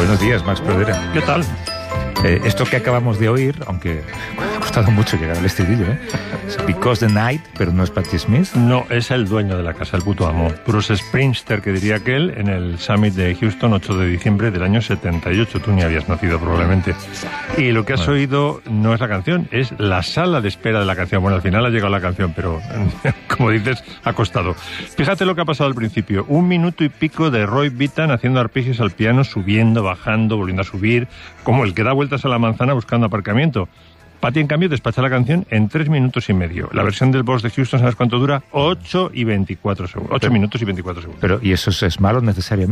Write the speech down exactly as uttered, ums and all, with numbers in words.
Buenos días, Max Pradera. ¿Qué tal? Eh, esto que acabamos de oír, aunque ha costado mucho llegar al estribillo, ¿eh? Es Because the Night, pero no es Patti Smith. No, es el dueño de la casa, el puto amo. Bruce Springsteen, que diría aquel, en el Summit de Houston, ocho de diciembre del año setenta y ocho. Tú ni habías nacido, probablemente. Y lo que has bueno. oído no es la canción, es la sala de espera de la canción. Bueno, al final ha llegado la canción, pero, como dices, ha costado. Fíjate lo que ha pasado al principio. Un minuto y pico de Roy Bittan haciendo arpegios al piano, subiendo, bajando, volviendo a subir, como el que da vueltas a la manzana buscando aparcamiento. Patti, en cambio, despacha la canción en tres minutos y medio. La versión del boss de Houston, ¿sabes cuánto dura? ocho y veinticuatro segundos. ocho minutos y veinticuatro segundos. Pero, ¿y eso es malo necesariamente?